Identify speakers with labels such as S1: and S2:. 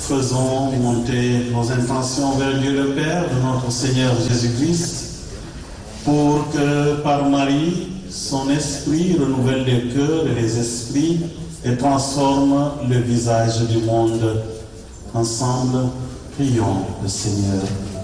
S1: Faisons monter nos intentions vers Dieu le Père de notre Seigneur Jésus-Christ, pour que par Marie, son esprit renouvelle les cœurs et les esprits et transforme le visage du monde. Ensemble, prions le Seigneur.